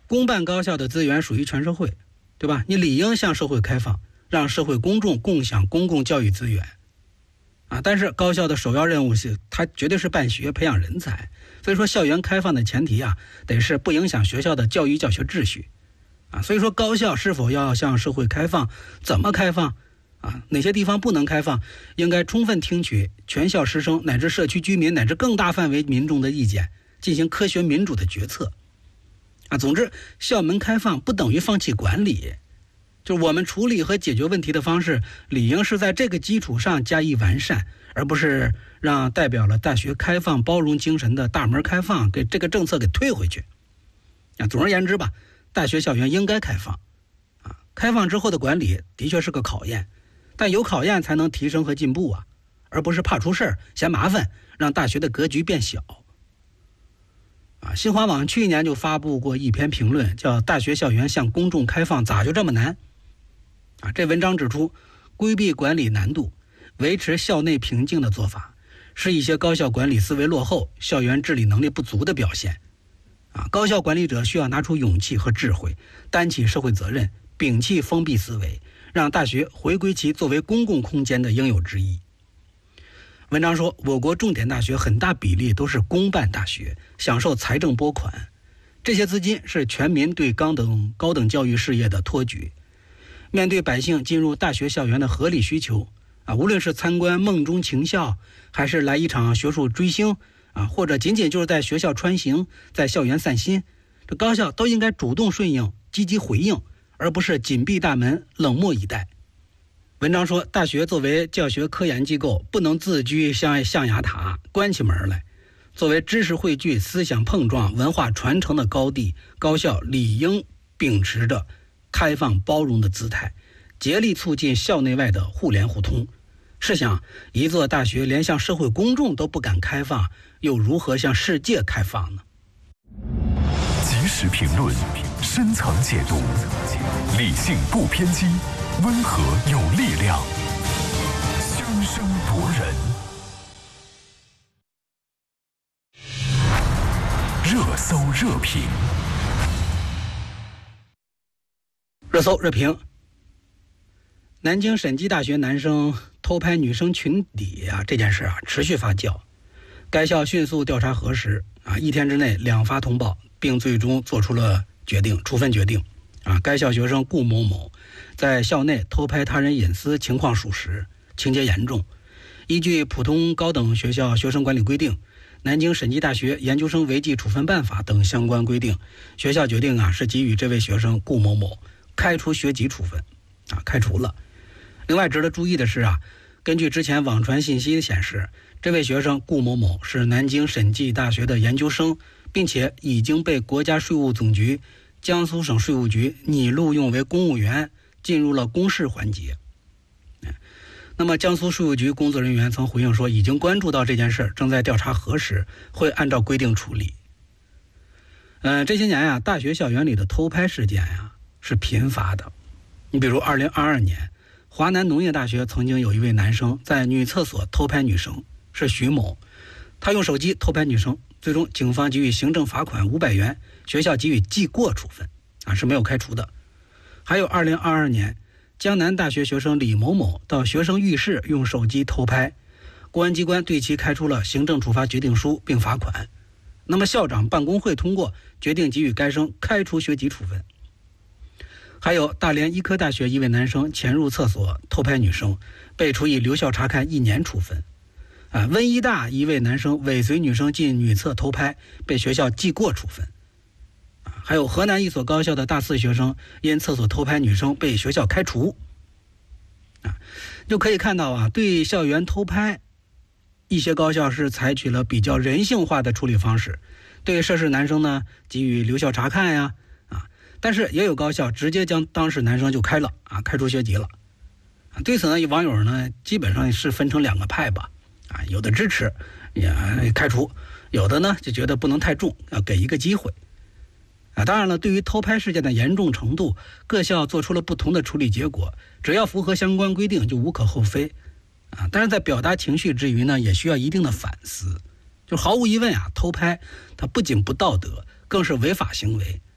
公办高校的资源属于全社会，对吧？你理应向社会开放，让社会公众共享公共教育资源但是高校的首要任务是它绝对是办学培养人才，所以说校园开放的前提得是不影响学校的教育教学秩序所以说高校是否要向社会开放，怎么开放哪些地方不能开放，应该充分听取全校师生乃至社区居民乃至更大范围民众的意见，进行科学民主的决策总之，校门开放不等于放弃管理，就是我们处理和解决问题的方式理应是在这个基础上加以完善，而不是让代表了大学开放包容精神的大门开放给这个政策给退回去总而言之吧，大学校园应该开放开放之后的管理的确是个考验，但有考验才能提升和进步而不是怕出事儿嫌麻烦，让大学的格局变小新华网去年就发布过一篇评论，叫大学校园向公众开放咋就这么难这文章指出，规避管理难度，维持校内平静的做法，是一些高校管理思维落后、校园治理能力不足的表现高校管理者需要拿出勇气和智慧，担起社会责任，摒弃封闭思维，让大学回归其作为公共空间的应有之义。文章说，我国重点大学很大比例都是公办大学，享受财政拨款，这些资金是全民对高等教育事业的托举。面对百姓进入大学校园的合理需求无论是参观梦中情校，还是来一场学术追星或者仅仅就是在学校穿行，在校园散心，这高校都应该主动顺应，积极回应，而不是紧闭大门，冷漠以待。文章说，大学作为教学科研机构，不能自居象牙塔，关起门来。作为知识汇聚、思想碰撞、文化传承的高地，高校理应秉持着开放包容的姿态，竭力促进校内外的互联互通。试想，一座大学连向社会公众都不敢开放，又如何向世界开放呢？ 及时评论，深层解读，理性不偏激，温和有力量，声声夺人。热搜热评， 热搜热评。南京审计大学男生偷拍女生裙底这件事持续发酵，该校迅速调查核实1天之内2发通报，并最终做出了处分决定该校学生顾某某在校内偷拍他人隐私情况属实，情节严重。依据普通高等学校学生管理规定、南京审计大学研究生违纪处分办法等相关规定，学校决定是给予这位学生顾某某开除学籍处分开除了。另外值得注意的是根据之前网传信息显示，这位学生顾某某是南京审计大学的研究生，并且已经被国家税务总局、江苏省税务局拟录用为公务员，进入了公示环节。那么江苏税务局工作人员曾回应说，已经关注到这件事，正在调查核实，会按照规定处理。这些年大学校园里的偷拍事件是频发的。你比如2022年，华南农业大学曾经有一位男生在女厕所偷拍女生，是徐某，他用手机偷拍女生，最终警方给予行政罚款500元，学校给予记过处分是没有开除的。还有2022年，江南大学学生李某某到学生浴室用手机偷拍，公安机关对其开出了行政处罚决定书并罚款。那么校长办公会通过，决定给予该生开除学籍处分。还有大连医科大学一位男生潜入厕所偷拍女生，被处以留校察看1年处分。温医大一位男生尾随女生进女厕偷拍，被学校记过处分。还有河南一所高校的大4学生因厕所偷拍女生被学校开除。就可以看到对校园偷拍，一些高校是采取了比较人性化的处理方式，对涉事男生呢给予留校察看但是也有高校直接将当事男生就开除学籍了。对此呢，网友呢基本上是分成2个派吧，有的支持也开除，有的呢就觉得不能太重，要给一个机会。当然了，对于偷拍事件的严重程度，各校做出了不同的处理结果，只要符合相关规定就无可厚非但是在表达情绪之余呢，也需要一定的反思。就毫无疑问偷拍它不仅不道德，更是违法行为，